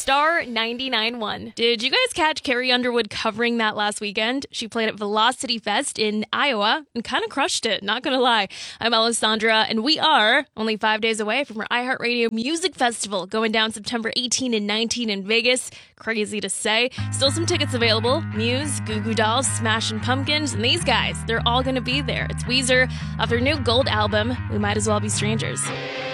Star 99.1. Did you guys catch Carrie Underwood covering that last weekend? She played at Velocity Fest in Iowa and kind of crushed it, not gonna lie. I'm Alessandra, and we are only 5 days away from our iHeartRadio Music Festival going down September 18 and 19 in Vegas. Crazy to say. Still some tickets available. Muse, Goo Goo Dolls, Smashing Pumpkins, and these guys, they're all gonna be there. It's Weezer off their new Gold album, We Might As Well Be Strangers.